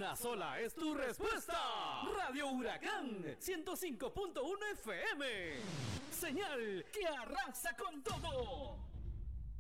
Una sola es tu respuesta. Radio Huracán 105.1 FM. Señal que arrasa con todo.